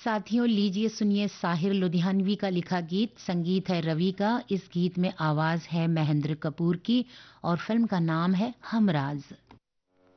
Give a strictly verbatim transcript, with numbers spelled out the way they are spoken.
साथियों, लीजिए सुनिए साहिर लुधियानवी का लिखा गीत। संगीत है रवि का। इस गीत में आवाज है महेंद्र कपूर की और फिल्म का नाम है हमराज।